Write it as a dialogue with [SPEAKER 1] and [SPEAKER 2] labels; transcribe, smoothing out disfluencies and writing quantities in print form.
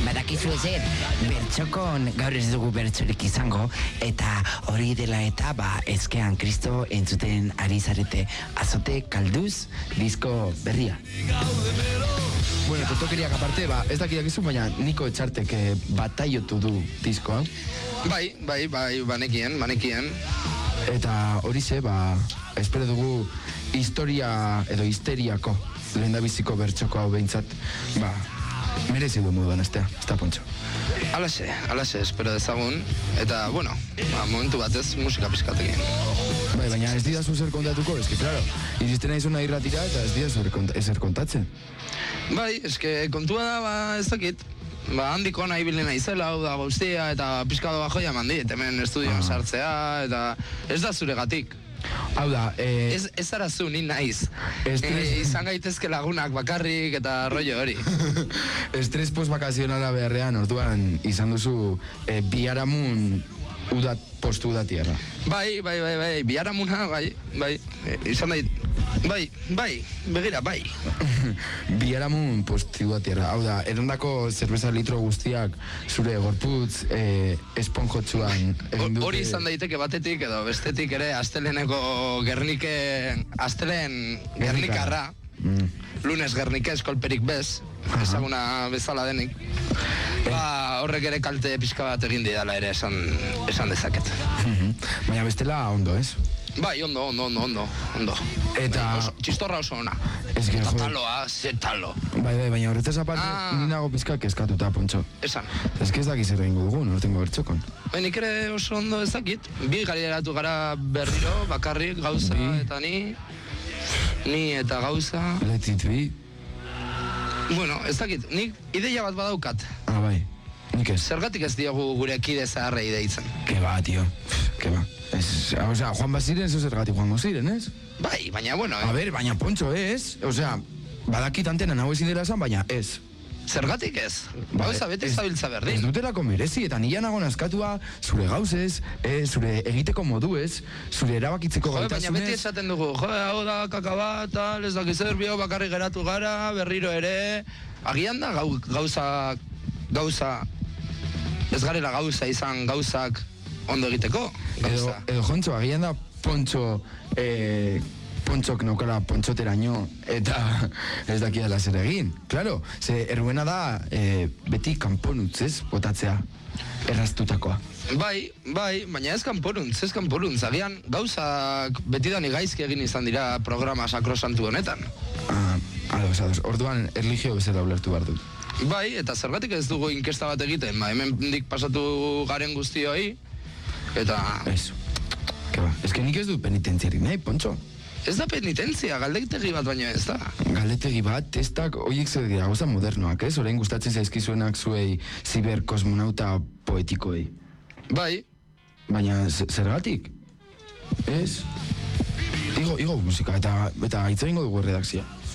[SPEAKER 1] badakizu ezer, bertxokon gaur ez dugu bertxorik izango, eta hori dela eta, ezkean Kristo entzuten ari zarete Azote Kalduz disko berria.
[SPEAKER 2] Bueno, totokeriak aparte, ez dakidak izun, baina Niko Etxartek bataiotu du diskoa.
[SPEAKER 3] Bai, banekien.
[SPEAKER 2] Eta hori ze, espero dugu historia edo histeriako lehendabiziko bertxoko hau behintzat, merezi du moduan ez da Pontxo.
[SPEAKER 3] Alaxe, espero dezagun, eta, bueno, momentu batez musika pizkatekin.
[SPEAKER 2] Bai, baina ez didazu zer kontatuko, eski, claro, iristen naizuna irratira eta ez didazu ezer kontatzen.
[SPEAKER 3] Bai, eske kontua da, ez dakit, handiko nahi bilena izela, hau da guztia, eta pizkado bajoia mandit, hemen estudioan sartzea, eta ez da zuregatik.
[SPEAKER 2] Hau da,
[SPEAKER 3] ez zara zu, ni naiz. Izan gaitezke lagunak bakarrik eta rollo hori.
[SPEAKER 2] Estres post-bakazionala beharrean, orduan izan duzu biharamun postu udatierra.
[SPEAKER 3] Bai, biharamuna, bai, izan begira, bai.
[SPEAKER 2] Biharamun postu udatierra, hau da, erondako zerbeza litro guztiak zure gorputz esponjotsuan.
[SPEAKER 3] Hori izan daiteke batetik edo bestetik ere asteleneko Gernikarra, lunes Gernikez kolperik bez, ezaguna bezala denik. Horrek ere kalte pixka bat egin didala ere esan dezaket.
[SPEAKER 2] Baina bestela ondo, ez?
[SPEAKER 3] Bai, ondo.
[SPEAKER 2] Eta...
[SPEAKER 3] Txistorra oso ona. Taloa, talo.
[SPEAKER 2] Bai, baina horretaz aparte, ninago pizkak eskatuta, Pontxo.
[SPEAKER 3] Esan.
[SPEAKER 2] Ez que ez dakiz errengo dugun, hortengo bertxokon.
[SPEAKER 3] Nik ere oso ondo ez dakit. Bi galeratu gara berriro, bakarrik, gauza eta ni eta gauza.
[SPEAKER 2] Let it be.
[SPEAKER 3] Bueno, ez dakit, nik ideia bat badaukat.
[SPEAKER 2] Bai, nik ez.
[SPEAKER 3] Zergatik ez diogu gure kide zaharrei deitzen.
[SPEAKER 2] Keba, tio, keba. Osea, Juan Basiren zergatik joango ziren, ez?
[SPEAKER 3] Bai, baina bueno,
[SPEAKER 2] A ber, baina Pontxo, ez? Osea, badakit antena nago ezin dela esan, baina ez.
[SPEAKER 3] Zergatik ez? Gauza bete zabiltza berdin.
[SPEAKER 2] Ez dutelako merezi, eta nila nago naskatua zure gauzez, zure egiteko moduez, zure erabakitzeko gaitasunez.
[SPEAKER 3] Baina beti esaten dugu, hau da kakaba, tal, ez dakiz erbio, bakarrik geratu gara, berriro ere, agian da gauza, ez garela gauza izan gauzak ondo egiteko.
[SPEAKER 2] Edo Jontxo, agian da Pontxok naukala pontxoteraino eta ez dakiala zer egin. Claro, ze erruena da beti kanponutzez botatzea erraztutakoa.
[SPEAKER 3] Bai, baina ez kanporuntz. Agian gauzak betidani gaizki egin izan dira programa sakrosantu honetan.
[SPEAKER 2] Ados. Orduan erlijio bezala ulertu behar dut.
[SPEAKER 3] Bai, eta zergatik ez dugu inkesta bat egiten, hemen dik pasatu garen guztioi, eta...
[SPEAKER 2] Ez que nik ez dut penitentziarik nahi, Pontxo.
[SPEAKER 3] Ez da penitentzia, galdetegi bat baino ez da.
[SPEAKER 2] Galdetegi bat, testak horiek zer dira, gauza modernoak, ez? Orain gustatzen zaizkizuenak zuei ziberkosmonauta poetikoei.
[SPEAKER 3] Bai.
[SPEAKER 2] Baina zergatik? Ez? Igo musika, eta hitz egingo dugu redakzioa.